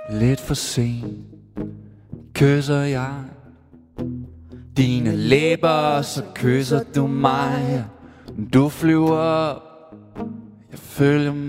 Lidt for sent kysser jeg dine læber, så kysser du mig. Du flyver op, jeg følger med.